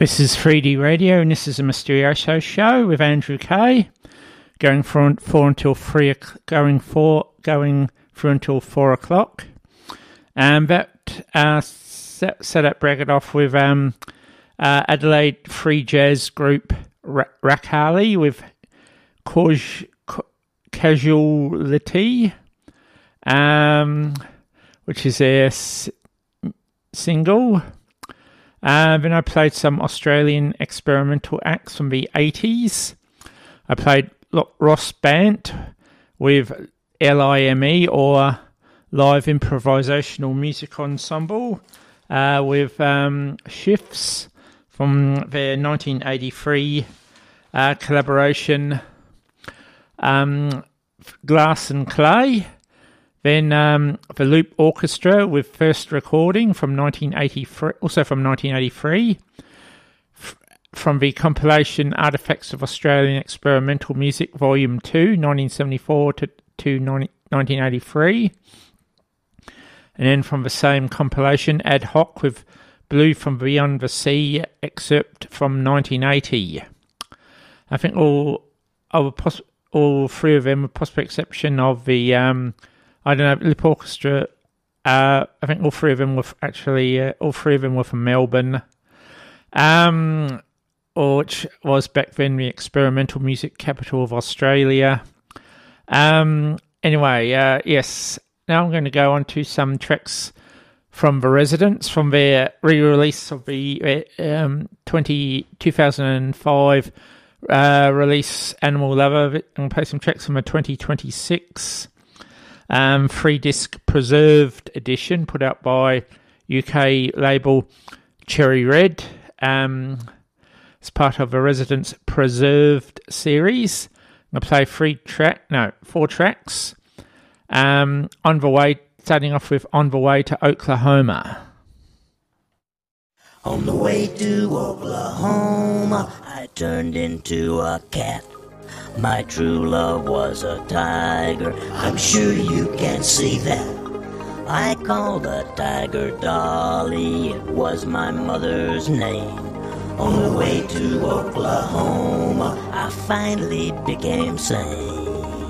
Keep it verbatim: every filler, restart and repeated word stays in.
This is three D Radio, and this is a Mysterioso show with Andrew Kay, going for four until three, going for going through until four o'clock. And that uh, set, set up bracket off with um, uh, Adelaide free jazz group Ra- Rakali with Cause, Casualty, um, which is their s- single. Uh, then I played some Australian experimental acts from the eighties. I played Ross Bant with L I M E, or Live Improvisational Music Ensemble, uh, with um, Shifts from their nineteen eighty-three uh, collaboration, um, Glass and Clay. Then um, the Loop Orchestra with First Recording from nineteen eighty-three, also from nineteen eighty-three, F- from the compilation Artifacts of Australian Experimental Music Volume two, nineteen seventy-four to, to nineteen eighty-three. And then from the same compilation, Ad Hoc with Blue from Beyond the Sea, excerpt from nineteen eighty. I think all, all, pos- all three of them, with possible exception of the... Um, I don't know, Lip Orchestra, uh, I think all three of them were actually, uh, all three of them were from Melbourne, um, which was back then the experimental music capital of Australia. Um, anyway, uh, yes, now I'm going to go on to some tracks from The Residents, from their re-release of the um, twenty, two thousand five uh, release Animal Lover. I'm going to play some tracks from the twenty twenty-six Um, free disc preserved edition put out by U K label Cherry Red, um, as part of the Residents Preserved series. I'm going to play three track, no, four tracks. Um, on the way, starting off with On the Way to Oklahoma. On the way to Oklahoma, I turned into a cat. My true love was a tiger, I'm sure you can see that. I called the tiger Dolly, it was my mother's name. On the way to Oklahoma, I finally became sane.